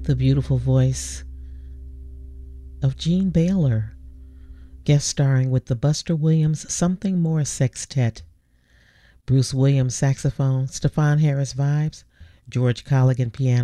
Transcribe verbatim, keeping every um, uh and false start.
the beautiful voice of Jean Baylor, guest starring with the Buster Williams Something More Sextet. Bruce Williams saxophone, Stefon Harris vibes, George Colligan piano,